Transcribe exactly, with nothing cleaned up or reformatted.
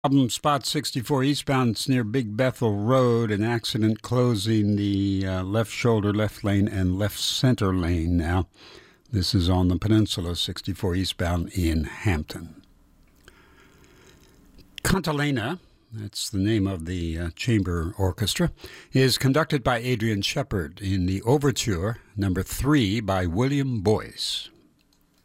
Problem spot sixty-four eastbound. It's near Big Bethel Road. An accident closing the uh, left shoulder, left lane, and left center lane now. This is on the peninsula, sixty-four eastbound in Hampton. Cantilena, that's the name of the uh, chamber orchestra, is conducted by Adrian Shepard in the overture number three by William Boyce.